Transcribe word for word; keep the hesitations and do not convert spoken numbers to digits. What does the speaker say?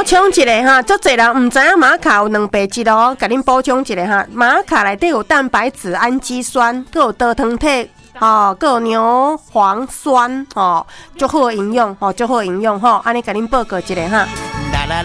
充一下哈，足侪人唔知影玛卡有两倍质哦，甲恁补充一下哈。玛卡内底有蛋白质、氨基酸，佮有多糖体。哦，还有牛磺酸哦，足好营养哦，足好营养吼，安尼甲恁报告一下哈。